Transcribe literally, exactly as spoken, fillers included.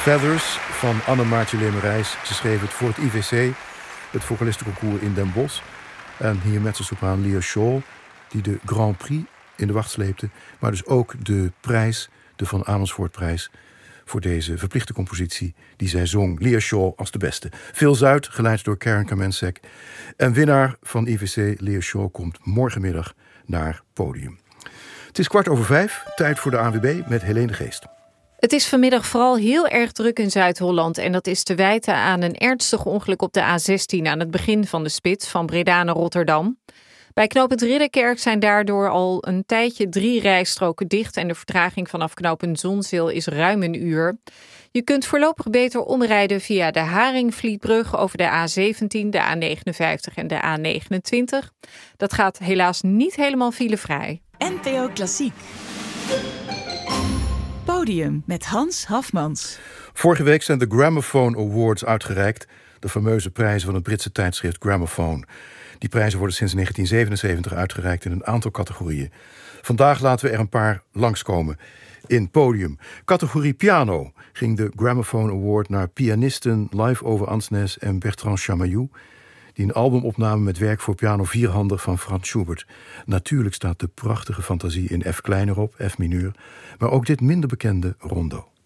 Feathers van Anne-Maartje Lemerijs. Ze schreef het voor het I V C, het vocalistenconcours in Den Bosch. En hier mezzosopraan Lea Shaw, die de Grand Prix in de wacht sleepte, maar dus ook de prijs, de Van Amersfoortprijs, voor deze verplichte compositie die zij zong. Lea Shaw als de beste. Phil Zuid, geleid door Karen Kamensek. En winnaar van I V C, Lea Shaw, komt morgenmiddag naar Podium. Het is kwart over vijf, tijd voor de A N W B met Helene de Geest. Het is vanmiddag vooral heel erg druk in Zuid-Holland en dat is te wijten aan een ernstig ongeluk op de A zestien aan het begin van de spits van Breda naar Rotterdam. Bij knooppunt Ridderkerk zijn daardoor al een tijdje drie rijstroken dicht en de vertraging vanaf knooppunt Zonzeel is ruim een uur. Je kunt voorlopig beter omrijden via de Haringvlietbrug over de A zeventien, de A negenenvijftig en de A negenentwintig. Dat gaat helaas niet helemaal filevrij. N P O Klassiek. Podium met Hans Hafmans. Vorige week zijn de Gramophone Awards uitgereikt, de fameuze prijzen van het Britse tijdschrift Gramophone. Die prijzen worden sinds negentien zevenenzeventig uitgereikt in een aantal categorieën. Vandaag laten we er een paar langskomen. In Podium. Categorie piano ging de Gramophone Award naar pianisten Live Ove Ansnes en Bertrand Chamayou, die een album opnamen met werk voor piano vierhandig van Franz Schubert. Natuurlijk staat de prachtige fantasie in F klein erop, F mineur, maar ook dit minder bekende rondo.